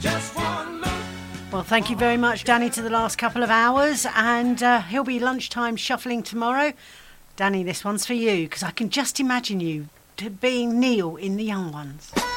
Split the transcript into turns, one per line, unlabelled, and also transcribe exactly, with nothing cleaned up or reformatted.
Well, thank you very much, Danny, to the last couple of hours, and uh, he'll be lunchtime shuffling tomorrow. Danny, this one's for you, because I can just imagine you to being Neil in The Young Ones.